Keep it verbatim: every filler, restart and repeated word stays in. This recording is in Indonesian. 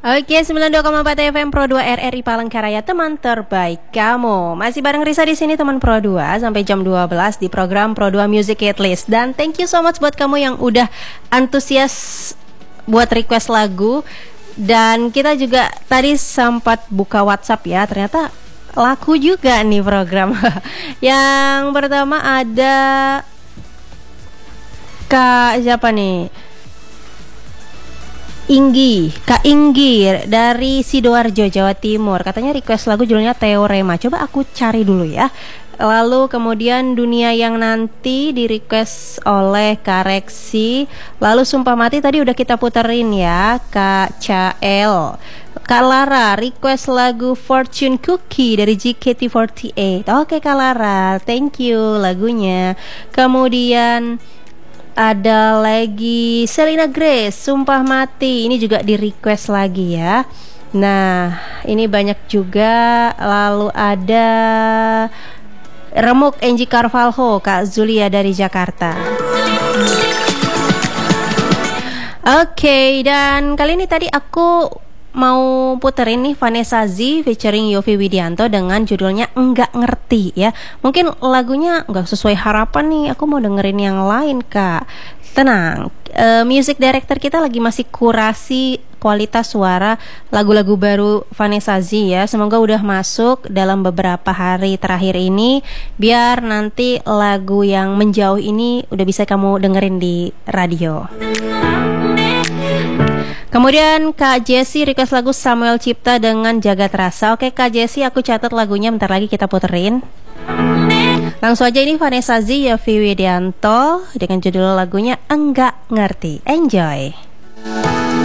Oke, sembilan puluh dua koma empat F M Pro dua R R I Palangkaraya, teman terbaik kamu. Masih bareng Risa di sini, teman Pro dua sampai jam dua belas di program Pro dua Music Hit List. Dan thank you so much buat kamu yang udah antusias buat request lagu. Dan kita juga tadi sempat buka WhatsApp ya, ternyata laku juga nih program. Yang pertama ada Kak siapa nih? Inggi, Kak Inggi dari Sidoarjo, Jawa Timur. Katanya request lagu judulnya Teorema. Coba aku cari dulu ya. Lalu kemudian Dunia Yang Nanti di request oleh Kak Reksi. Lalu Sumpah Mati tadi udah kita puterin ya, Kak Cael. Kak Lara request lagu Fortune Cookie dari J K T empat delapan. Oke Kak Lara, thank you lagunya. Kemudian ada lagi Selena Grace, Sumpah Mati. Ini juga di request lagi ya. Nah, ini banyak juga. Lalu ada Remuk Angie Carvalho, Kak Zulia dari Jakarta. Oke, okay, dan kali ini tadi aku mau puterin nih Vanessa Z featuring Yovie Widianto dengan judulnya Enggak Ngerti ya. Mungkin lagunya enggak sesuai harapan nih, aku mau dengerin yang lain Kak. Tenang, uh, music director kita lagi masih kurasi kualitas suara lagu-lagu baru Vanessa Z ya. Semoga udah masuk dalam beberapa hari terakhir ini, biar nanti lagu yang menjauh ini udah bisa kamu dengerin di radio. Kemudian Kak Jessie request lagu Samuel Cipta dengan Jagat Rasa. Oke Kak Jessie, aku catat lagunya, bentar lagi kita puterin. Langsung aja, ini Vanessa Z, Yovie Widianto dengan judul lagunya Enggak Ngerti. Enjoy.